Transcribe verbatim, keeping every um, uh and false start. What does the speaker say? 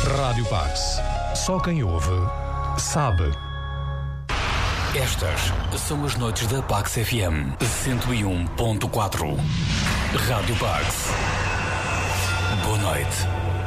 Rádio Pax. Só quem ouve sabe. Estas são as noites da Pax F M cento e um ponto quatro. Rádio Pax. Boa noite.